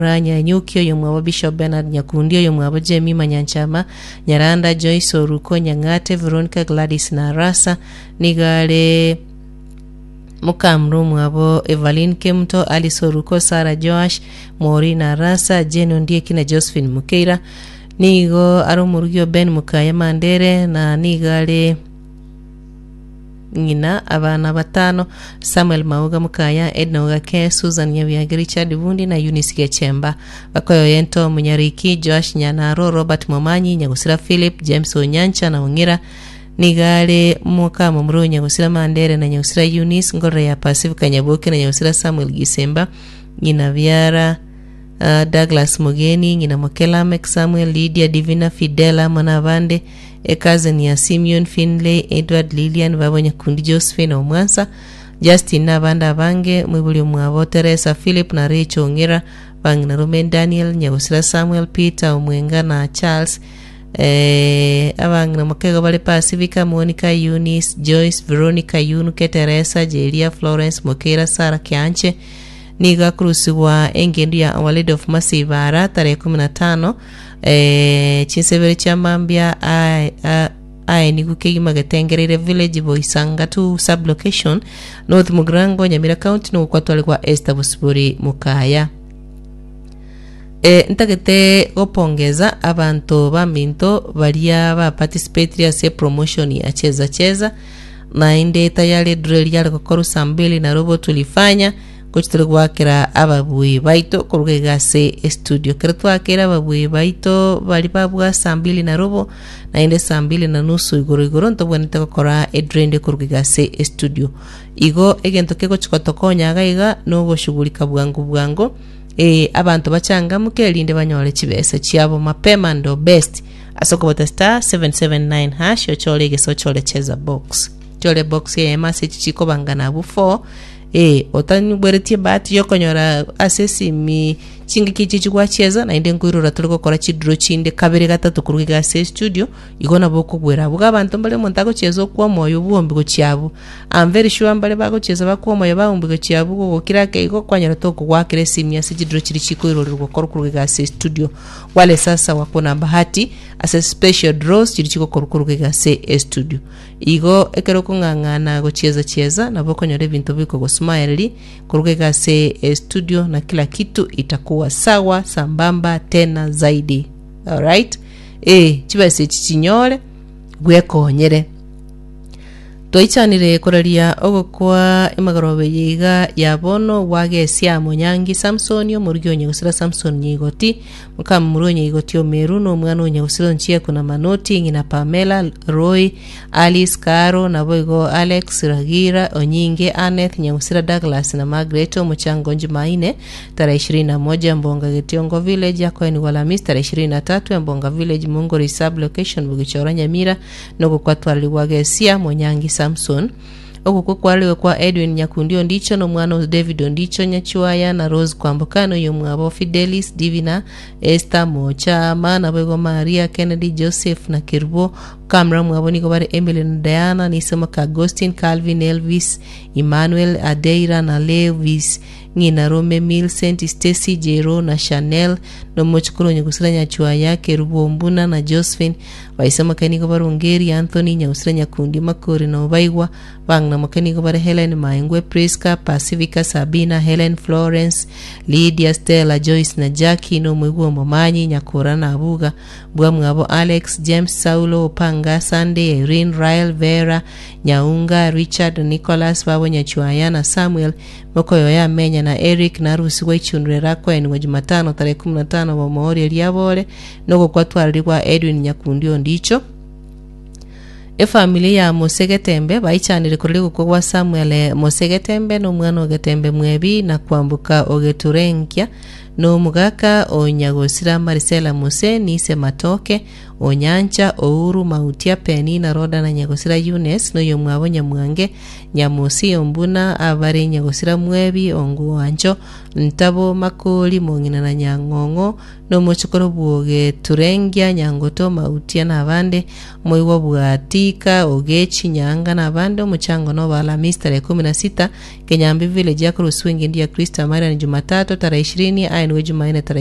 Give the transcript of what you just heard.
Ranya Nyukio yomwabo Bishop Bernard Nyakundio yomwabo Jemi Manyanchama Nyaranda Joyce Oruko Nyangate Veronica Gladys Narasa nigale Mukamru mwabo Evelyn Kemto Alice Oruko Sara Joash Mori Narasa Jeno Ndieki na Josephine Mukeira nigo arumurugyo Ben Mukaya Mandere na nigale ngina abana batano Samuel Mauga Mukaya Edna Ugake Susan Nyabiage Richard Bundi na Eunice Gechemba bakoyo yento Munyariki Josh Nyanaro Robert Momanyi Nyagusira Philip James Onyancha na Ongira nigale muka mumuru Nyagusira Mandere na Nyagusira Eunice Ngore ya Pacific Nyaboke na Nyagusira Samuel Gisemba ngina Viara Douglas Mugeni ngina Mokela Samuel Lydia Divina Fidela Manavande cousin ya Simeon Finlay Edward Lilian babonye kundi Josephine Omwansa Justin nabanda bange mwibuli mwabo Teresa Philip na Rachel Ongera bangina Roman Daniel Nyagusira Samuel Peter Omwenga na Charles abangina Mokega bale Pacifica Monica Eunice Joyce Veronica Yunuke Teresa Jelia Florence Mokera Sara Kianche niga kurusiwa engendu ya Walid of Masivara tarehe 15 chinsebere chamambia niguke magatengerere village boisanga tu sublocation North Mugrango Nyamira County no kwatwale kwa Esther Busburi Mukaya ntagete opongeza abantu baminto balia ba participate ya promotion ya cheza na inde tayari drill yale kokoro sambili na robo tulifanya kuchitele kwakira ababuyi baito kurugegase studio keretwakira ababuyi baito bali babwa sambili na robo na inde sambili na nusu igoro ntobwanite gukora edrende kurugegase studio igo egento keko chikotokonya gaiga no goshughulika bwangu abantu bachanga mukelinde banyole chibese chiabo mapema ndo best asokobota star 779 hash ochole chole cheza box chole box ya message chiko bangana bu 4 otani bweretie bati yokonyora asesi mi chingi kichi kwa cheza na inde ngwirura tuliko kora chidro chinde kabere gatatu kuruga se studio igona boko bwera buga abantu mbale montago chezo kwa moyo buombi go chiabu I'm very sure mbale bago cheza bakwa moyo baombi go chiabu go kirake iko kwanyara toko kwa kire simya se chidro chiri chiko ro kora kuruga se studio wale sasa wako na bahati as special draws chiri chiko kuruga se studio igo ekero kungangana go cheza na boko nyore bintu biko go smile kuruga se studio na kila kitu itakuwa sawa sambamba tena zaidi. Alright? Chibase chichinyole gwekonyere. Toichanire koraria ogokwa emagarobe yiga yabono wage sia Munyangi Samsonio murigyo Nyagusira Samson Nyigoti mukamuro Nyigoti Omeru no mwana Nyagusira nchie kuna Manoti ngina Pamela Roy Alice Caro na boigo Alex Ragira Onyinge Annette Nyagusira Douglas na Margaret Muchango Njumaine tarehe 21 Mbonga Getiongo Village yako ni wala Mr 23 Mbonga Village Mungori sub location Bugichora Nyamira no kwa twali wage sia Munyangi Samson okuko kwaliwe kwa Edwin Nyakundio ndicho no mwana David ndicho Nyachuaya na Rose Kwambokano yomwabo Fidelis Divina Esther Mocha mana bego Maria Kennedy Joseph na Kirbo kamera mwabo niko bare Emily na Diana nisema ka Agustin Calvin Elvis Emmanuel Adeira na Lewis ngina Rome Milcent Stacy Jero na Chanel no mochukuro Nyagusira Nyachuaya Kirbo Mbuna na Josephine waisema kaniko bare Ongeri Anthony Nyagusira Nyakundi Makori na Obaigwa bangna makaniko bare Helen Maengwe Priska Pacifica Sabina Helen Florence Lydia Stella Joyce na Jackie no mwiguo Momanyi Nyakura na Abuga bwa mwabo Alex James Saulo Panga Sunday Irene Ryle Vera Nyaunga Richard Nicholas babo Nyachuaya na Samuel mokoyo ya menya na Eric na Rusi waichunrera kwa ni Jumatano tarehe 15 wa Maori Eliabole noko kwa twalirwa Edwin Nyakundio ndicho familia ya Mosegetembe baichanire kurego kwa Samuel Mosegetembe no mwana Ogetembe Mwebi na kwambuka Ogeturenkia no mugaka Onyagosira Marcela Mose nise Matoke Onyancha Ouru Mautia Penina Roda na Nyagosira Yunes no yomwabo Nyamwange Nyamusi Ombuna abari Nyagosira Mwebi Onguancho Ntabo Makoli Mongina na Nyangongo no muchukoro buoge Turengia Nyangoto Mautia na abande Moiwa Buatika Ogechi Nyanga na abande Muchango no bala Mr. 16 Kenyambi Village ya Kuruswingi ndia Krista Maria ni Jumatatu tarehe 20 Jumanne tarehe